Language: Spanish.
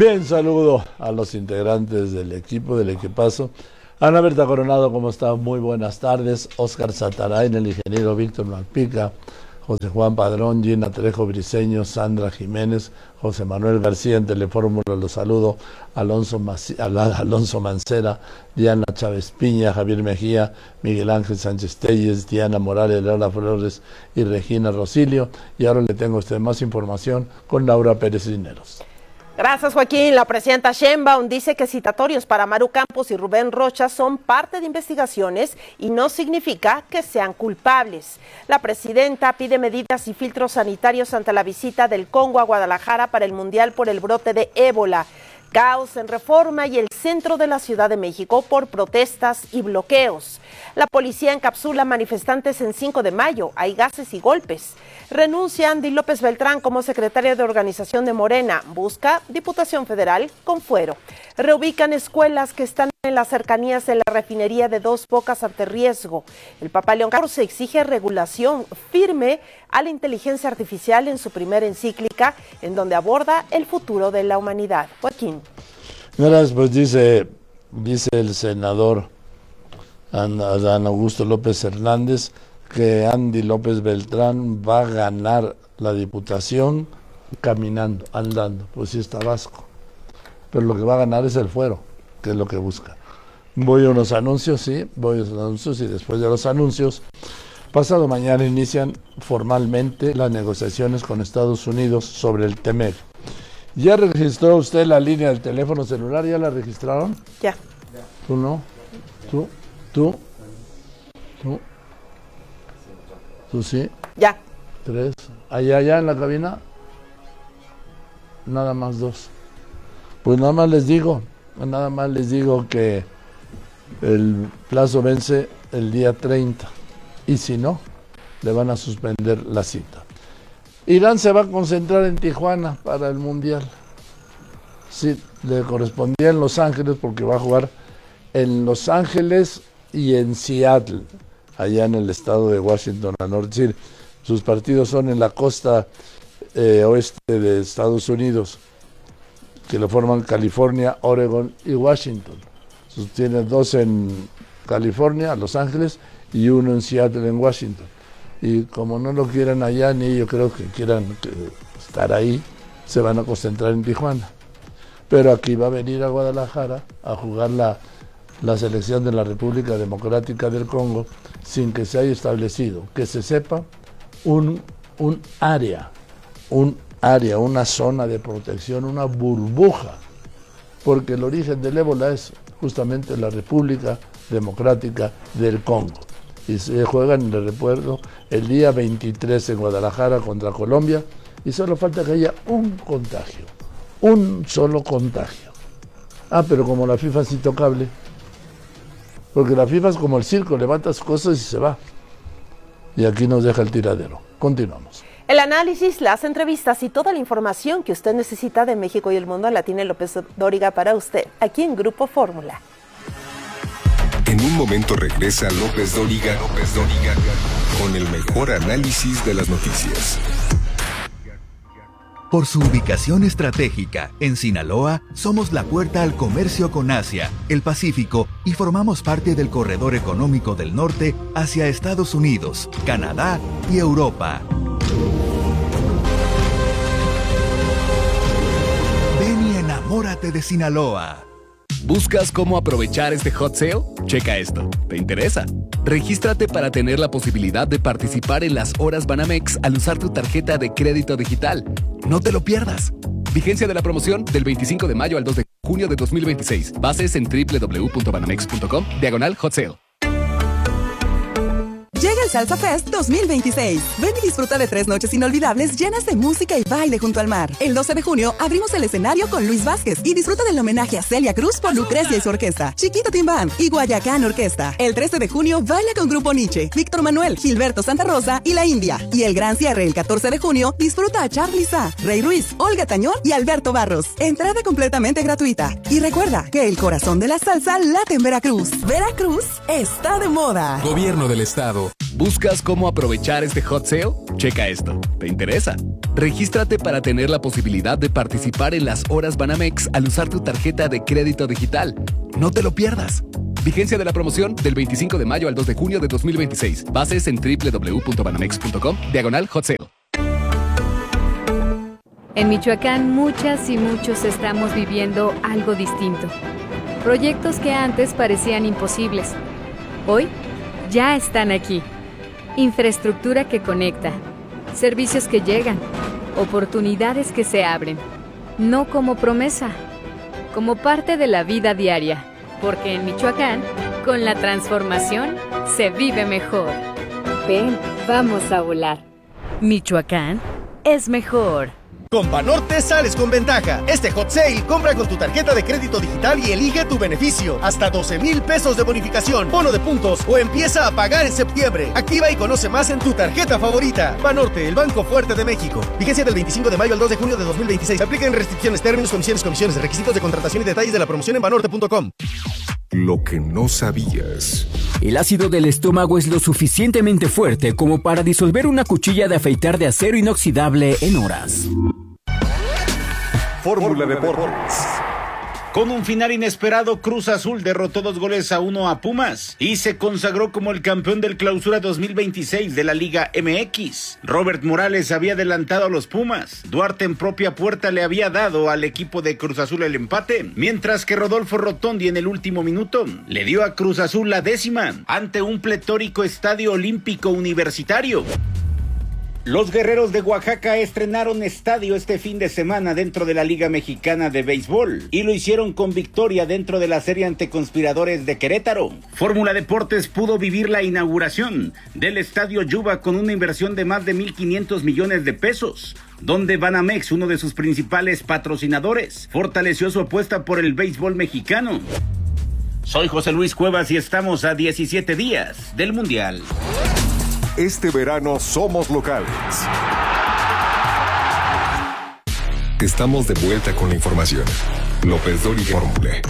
Bien, saludo a los integrantes del equipo, del equipazo. Ana Berta Coronado, ¿cómo está? Muy buenas tardes. Óscar Satarain, el ingeniero Víctor Malpica, José Juan Padrón, Gina Trejo Briceño, Sandra Jiménez, José Manuel García en Telefórmula, los saludo, Alonso Mancera, Diana Chávez Piña, Javier Mejía, Miguel Ángel Sánchez Telles, Diana Morales, Laura Flores y Regina Rosilio. Y ahora le tengo a usted más información con Laura Pérez Dineros. Gracias, Joaquín. La presidenta Sheinbaum dice que citatorios para Maru Campos y Rubén Rocha son parte de investigaciones y no significa que sean culpables. La presidenta pide medidas y filtros sanitarios ante la visita del Congo a Guadalajara para el Mundial por el brote de ébola. Caos en Reforma y el centro de la Ciudad de México por protestas y bloqueos. La policía encapsula manifestantes en 5 de mayo. Hay gases y golpes. Renuncia Andy López Beltrán como secretaria de organización de Morena. Busca Diputación Federal con fuero. Reubican escuelas que están en las cercanías de la refinería de Dos Bocas ante riesgo. El Papa León XIV exige regulación firme a la inteligencia artificial en su primera encíclica, en donde aborda el futuro de la humanidad. Joaquín. Gracias, pues dice el senador Adán Augusto López Hernández que Andy López Beltrán va a ganar la diputación caminando, andando, pues sí está vasco, pero lo que va a ganar es el fuero, que es lo que busca. Voy a unos anuncios, y después de los anuncios, pasado mañana inician formalmente las negociaciones con Estados Unidos sobre el TEMEC. ¿Ya registró usted la línea del teléfono celular? ¿Ya la registraron? Ya. ¿Tú no? ¿Tú sí? Ya. 3. Allá en la cabina, nada más 2. Pues nada más les digo que el plazo vence el día 30 y si no, le van a suspender la cita. Irán se va a concentrar en Tijuana para el Mundial. Sí, le correspondía en Los Ángeles porque va a jugar en Los Ángeles y en Seattle, allá en el estado de Washington, al norte. Es decir, sus partidos son en la costa oeste de Estados Unidos, que lo forman California, Oregon y Washington. Tiene 2 en California, Los Ángeles, y 1 en Seattle, en Washington. Y como no lo quieran allá, ni yo creo que quieran estar ahí, se van a concentrar en Tijuana. Pero aquí va a venir a Guadalajara a jugar la selección de la República Democrática del Congo sin que se haya establecido, que se sepa, un área, una zona de protección, una burbuja, porque el origen del ébola es justamente la República Democrática del Congo. Y se juegan, le recuerdo, el día 23 en Guadalajara contra Colombia, y solo falta que haya un contagio, un solo contagio. Pero como la FIFA es intocable, porque la FIFA es como el circo, levanta sus cosas y se va. Y aquí nos deja el tiradero. Continuamos. El análisis, las entrevistas y toda la información que usted necesita de México y el mundo la tiene López Dóriga para usted, aquí en Grupo Fórmula. En un momento regresa López Dóriga con el mejor análisis de las noticias. Por su ubicación estratégica, en Sinaloa, somos la puerta al comercio con Asia, el Pacífico y formamos parte del corredor económico del norte hacia Estados Unidos, Canadá y Europa. Ven y enamórate de Sinaloa. ¿Buscas cómo aprovechar este hot sale? Checa esto. ¿Te interesa? Regístrate para tener la posibilidad de participar en las horas Banamex al usar tu tarjeta de crédito digital. No te lo pierdas. Vigencia de la promoción del 25 de mayo al 2 de junio de 2026. Bases en www.banamex.com/hot sale. Llega el Salsa Fest 2026. Ven y disfruta de 3 noches inolvidables llenas de música y baile junto al mar. El 12 de junio abrimos el escenario con Luis Vázquez y disfruta del homenaje a Celia Cruz por Lucrecia y su orquesta, Chiquito Timbán y Guayacán Orquesta. El 13 de junio baila con Grupo Nietzsche, Víctor Manuel, Gilberto Santa Rosa y La India. Y el gran cierre el 14 de junio disfruta a Charly Sa, Rey Ruiz, Olga Tañón y Alberto Barros. Entrada completamente gratuita. Y recuerda que el corazón de la salsa late en Veracruz. Veracruz está de moda. Gobierno del Estado. ¿Buscas cómo aprovechar este hot sale? Checa esto. ¿Te interesa? Regístrate para tener la posibilidad de participar en las horas Banamex al usar tu tarjeta de crédito digital. No te lo pierdas. Vigencia de la promoción del 25 de mayo al 2 de junio de 2026. Bases en www.banamex.com/hot sale. En Michoacán, muchas y muchos estamos viviendo algo distinto. Proyectos que antes parecían imposibles, hoy ya están aquí. Infraestructura que conecta, servicios que llegan, oportunidades que se abren. No como promesa, como parte de la vida diaria. Porque en Michoacán, con la transformación, se vive mejor. Ven, vamos a volar. Michoacán es mejor. Con Banorte sales con ventaja. Este hot sale, compra con tu tarjeta de crédito digital y elige tu beneficio. Hasta 12,000 pesos de bonificación, bono de puntos o empieza a pagar en septiembre. Activa y conoce más en tu tarjeta favorita. Banorte, el banco fuerte de México. Vigencia del 25 de mayo al 2 de junio de 2026. Apliquen restricciones, términos, comisiones, requisitos de contratación y detalles de la promoción en banorte.com. Lo que no sabías. El ácido del estómago es lo suficientemente fuerte como para disolver una cuchilla de afeitar de acero inoxidable en horas. Fórmula Deportes. Con un final inesperado, Cruz Azul derrotó 2-1 a Pumas y se consagró como el campeón del Clausura 2026 de la Liga MX. Robert Morales había adelantado a los Pumas. Duarte en propia puerta le había dado al equipo de Cruz Azul el empate, mientras que Rodolfo Rotondi en el último minuto le dio a Cruz Azul la 10ª ante un pletórico estadio olímpico universitario. Los Guerreros de Oaxaca estrenaron estadio este fin de semana dentro de la Liga Mexicana de Béisbol y lo hicieron con victoria dentro de la serie ante Conspiradores de Querétaro. Fórmula Deportes pudo vivir la inauguración del Estadio Yuba con una inversión de más de 1,500 millones de pesos, donde Banamex, uno de sus principales patrocinadores, fortaleció su apuesta por el béisbol mexicano. Soy José Luis Cuevas y estamos a 17 días del Mundial. Este verano somos locales. Estamos de vuelta con la información. López Dóriga Fórmula.